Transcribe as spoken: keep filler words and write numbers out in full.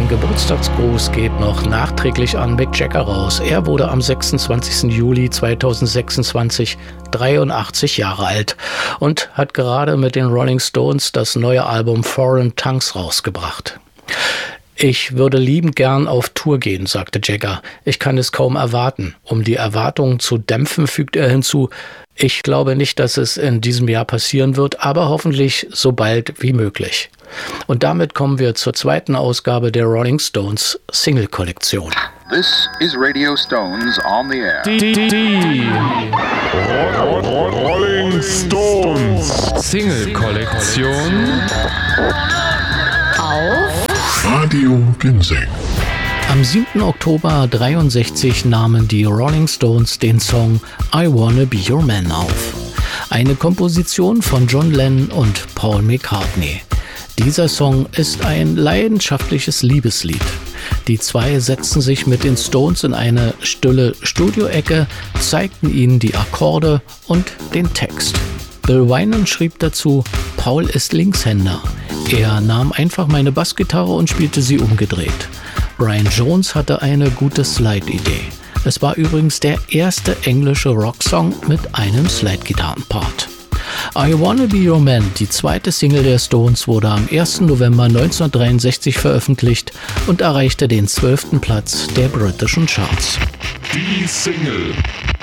Ein Geburtstagsgruß geht noch nachträglich an Mick Jagger raus. Er wurde am sechsundzwanzigsten Juli zweitausendsechsundzwanzig dreiundachtzig Jahre alt und hat gerade mit den Rolling Stones das neue Album Foreign Tongues rausgebracht. Ich würde liebend gern auf Tour gehen, sagte Jagger. Ich kann es kaum erwarten. Um die Erwartungen zu dämpfen, fügt er hinzu, ich glaube nicht, dass es in diesem Jahr passieren wird, aber hoffentlich so bald wie möglich. Und damit kommen wir zur zweiten Ausgabe der Rolling Stones Single-Kollektion. This is Radio Stones on the air. Die, die, die. Rolling Stones Single-Kollektion auf Radio Ginseng. Am siebten Oktober dreiundsechzig nahmen die Rolling Stones den Song I Wanna Be Your Man auf. Eine Komposition von John Lennon und Paul McCartney. Dieser Song ist ein leidenschaftliches Liebeslied. Die zwei setzten sich mit den Stones in eine stille Studioecke, zeigten ihnen die Akkorde und den Text. Bill Wyman schrieb dazu, Paul ist Linkshänder. Er nahm einfach meine Bassgitarre und spielte sie umgedreht. Brian Jones hatte eine gute Slide-Idee. Es war übrigens der erste englische Rocksong mit einem Slide-Gitarren-Part. I Wanna Be Your Man, die zweite Single der Stones, wurde am ersten November neunzehnhundertdreiundsechzig veröffentlicht und erreichte den zwölften Platz der britischen Charts. Die Single.